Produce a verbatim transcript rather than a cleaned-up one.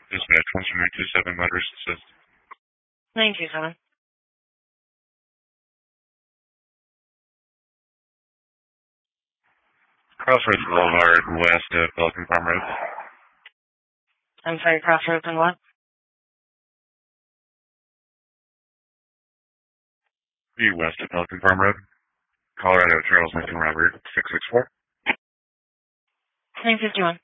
Dispatch one two nine two seven, Motorist Assist. nine two seven. Crossroads Boulevard, west of Pelican Farm Road. I'm sorry, Crossroads and what? The west of Pelican Farm Road. Colorado Charles Lincoln Robert, six six four. nine fifty-one.